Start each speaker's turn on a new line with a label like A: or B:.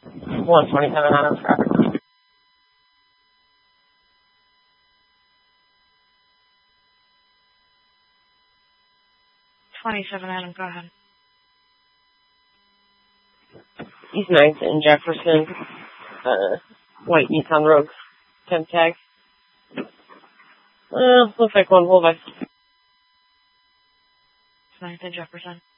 A: 127 Adams traffic.
B: 27 Adam, go ahead.
A: East 9th and Jefferson. White Nissan Rogue. 10 tag. Looks like one pull by.
B: 9th and Jefferson.